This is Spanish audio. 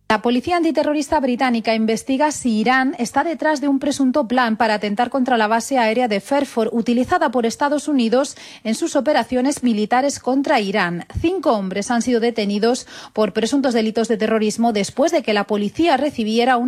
La policía antiterrorista británica investiga si Irán está detrás de un presunto plan para atentar contra la base aérea de Fairford, utilizada por Estados Unidos en sus operaciones militares contra Irán. 5 hombres han sido detenidos por presuntos delitos de terrorismo después de que la policía recibiera una